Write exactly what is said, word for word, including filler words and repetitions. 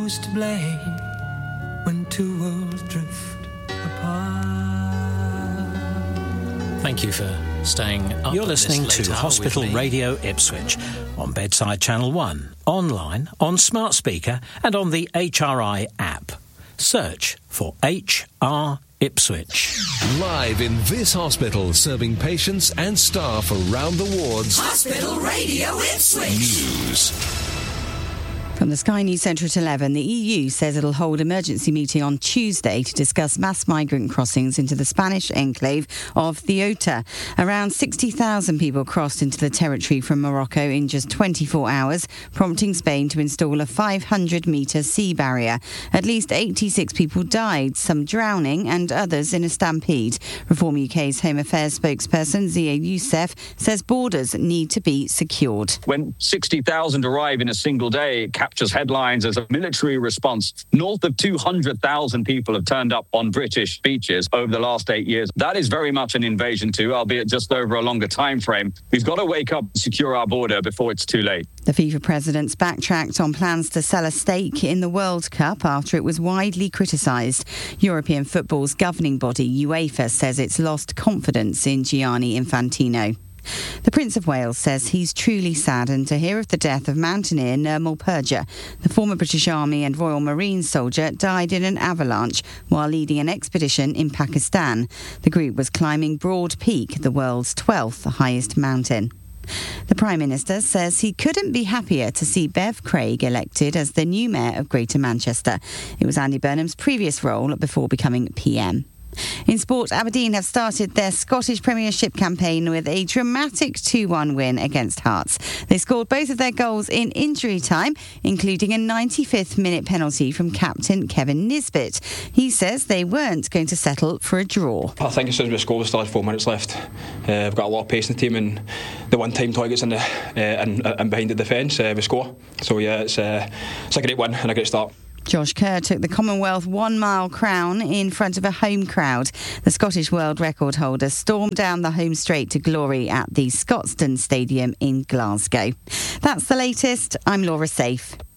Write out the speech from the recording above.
Who's to blame when two worlds drift apart? Thank you for staying up. You're listening this late to hour Hospital with me. Radio Ipswich on Bedside Channel one, online, on smart speaker and on the H R I app. Search for H R Ipswich. Live in this hospital, serving patients and staff around the wards. Hospital Radio Ipswich. News. From the Sky News Centre at eleven, the E U says it'll hold emergency meeting on Tuesday to discuss mass migrant crossings into the Spanish enclave of Ceuta. Around sixty thousand people crossed into the territory from Morocco in just twenty-four hours, prompting Spain to install a five hundred metre sea barrier. At least eighty-six people died, some drowning and others in a stampede. Reform U K's Home Affairs spokesperson Zia Youssef says borders need to be secured. When sixty thousand arrive in a single day, it captures headlines as a military response. North of two hundred thousand people have turned up on British beaches over the last eight years. That is very much an invasion too, albeit just over a longer time frame. We've got to wake up and secure our border before it's too late. The FIFA president's backtracked on plans to sell a stake in the World Cup after it was widely criticised. European football's governing body, UEFA, says it's lost confidence in Gianni Infantino. The Prince of Wales says he's truly saddened to hear of the death of mountaineer Nirmal Purja. The former British Army and Royal Marine soldier died in an avalanche while leading an expedition in Pakistan. The group was climbing Broad Peak, the world's twelfth highest mountain. The Prime Minister says he couldn't be happier to see Bev Craig elected as the new mayor of Greater Manchester. It was Andy Burnham's previous role before becoming P M. In sport, Aberdeen have started their Scottish Premiership campaign with a dramatic two one win against Hearts. They scored both of their goals in injury time, including a ninety-fifth minute penalty from captain Kevin Nisbet. He says they weren't going to settle for a draw. I think as soon as we score, we still had four minutes left. Uh, we've got a lot of pace in the team, and the one time Toy gets in the uh, and, and behind the defence, uh, we score. So yeah, it's, uh, it's a great win and a great start. Josh Kerr took the Commonwealth one-mile crown in front of a home crowd. The Scottish world record holder stormed down the home straight to glory at the Scotstoun Stadium in Glasgow. That's the latest. I'm Laura Safe.